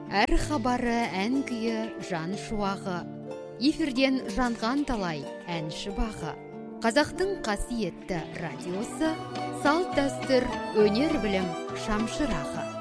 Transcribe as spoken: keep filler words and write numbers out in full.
Әр хабары, ән күйі, жан шуағы. Эфирден жанған талай әнші бағы. Қазақтың қасиетті радиосы, салт дәстүр, өнер білім шамшырағы.